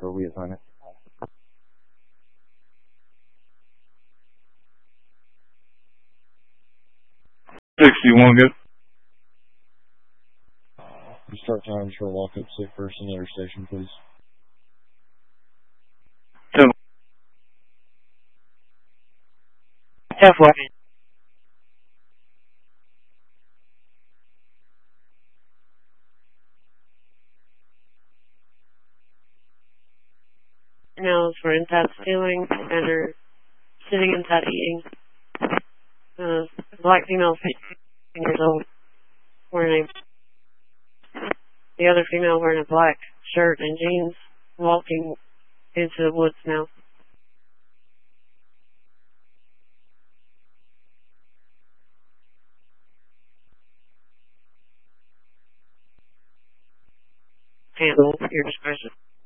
for reassignment. 61, good. Start times for lockup sick person at our station, please. 10. Halfway. Now for inside stealing and are sitting inside eating. Black female, 15 years old, wearing the other female wearing a black shirt and jeans, walking into the woods now. Handle your discretion.